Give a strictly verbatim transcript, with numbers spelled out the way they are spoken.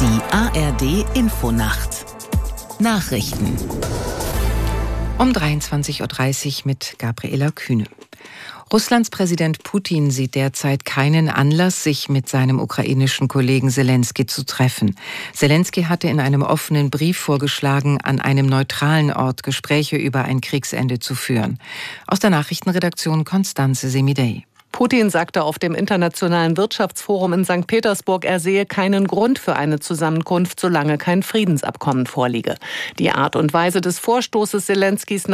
Die A R D Infonacht Nachrichten Um dreiundzwanzig Uhr dreißig mit Gabriela Kühne. Russlands Präsident Putin sieht derzeit keinen Anlass, sich mit seinem ukrainischen Kollegen Selenskyj zu treffen. Selenskyj hatte in einem offenen Brief vorgeschlagen, an einem neutralen Ort Gespräche über ein Kriegsende zu führen. Aus der Nachrichtenredaktion Constanze Semidey. Putin sagte auf dem Internationalen Wirtschaftsforum in Sankt Petersburg, er sehe keinen Grund für eine Zusammenkunft, solange kein Friedensabkommen vorliege. Die Art und Weise des Vorstoßes Selenskys